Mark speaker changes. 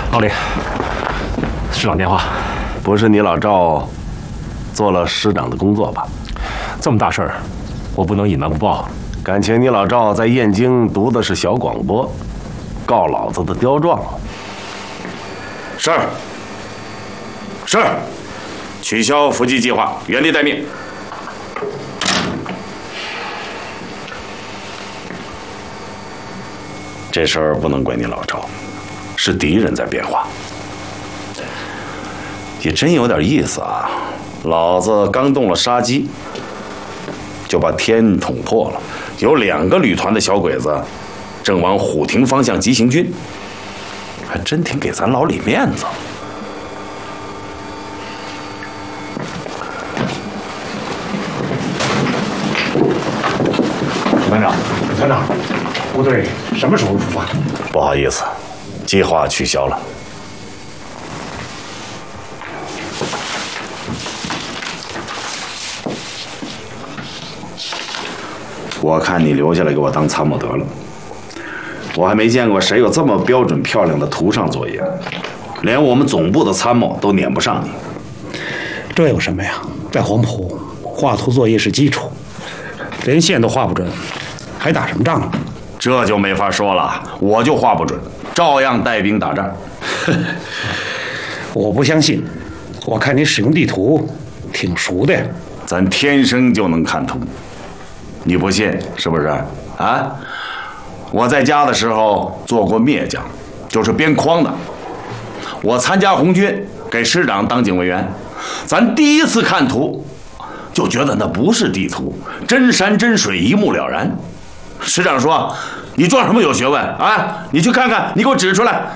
Speaker 1: 老李，师长电话。
Speaker 2: 不是你老赵做了师长的工作吧？
Speaker 1: 这么大事儿，我不能隐瞒不报。
Speaker 2: 感情你老赵在燕京读的是小广播，告老子的刁状。
Speaker 3: 是。是。取消伏击计划，原地待命。这事儿不能怪你老赵，是敌人在变化。也真有点意思啊！老子刚动了杀机，就把天捅破了，有2个旅团的小鬼子正往虎亭方向急行军，还真挺给咱老李面子。
Speaker 1: 团长，团长，部队什么时候出发？
Speaker 3: 不好意思，计划取消了。我看你留下来给我当参谋得了。我还没见过谁有这么标准漂亮的图上作业，连我们总部的参谋都撵不上你。
Speaker 4: 这有什么呀？在黄埔，画图作业是基础，连线都画不准，还打什么仗啊？
Speaker 3: 这就没法说了，我就画不准，照样带兵打仗。
Speaker 4: 我不相信，我看你使用地图挺熟的呀。
Speaker 3: 咱天生就能看图。你不信是不是啊？我在家的时候做过篾将，就是编筐的。我参加红军，给师长当警卫员。咱第一次看图，就觉得那不是地图，真山真水一目了然。师长说：“你装什么有学问啊？你去看看，你给我指出来。”